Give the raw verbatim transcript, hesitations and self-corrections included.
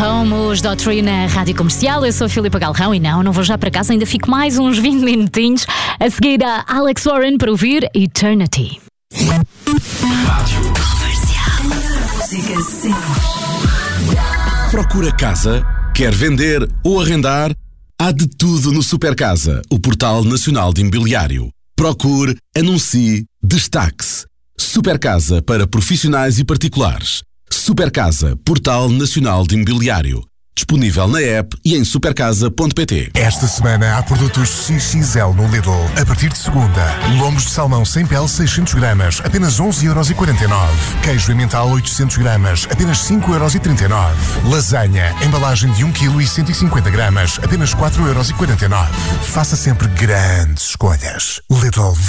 com os Daughtry na Rádio Comercial. Eu sou a Filipa Galrão e não, não vou já para casa, ainda fico mais uns vinte minutinhos. A seguir a Alex Warren para ouvir Eternity. Rádio Comercial. Procura casa? Quer vender ou arrendar? Há de tudo no Supercasa, o portal nacional de imobiliário. Procure, anuncie, destaque-se. Supercasa para profissionais e particulares. Supercasa, portal nacional de imobiliário. Disponível na app e em supercasa ponto pt. Esta semana há produtos X X L no Lidl. A partir de segunda, lombos de salmão sem pele seiscentos gramas, apenas onze euros e quarenta e nove. Queijo emmental oitocentos gramas, apenas cinco euros e trinta e nove. Lasanha, embalagem de um quilo e cento e cinquenta gramas, apenas quatro euros e quarenta e nove. Faça sempre grandes escolhas. Lidl.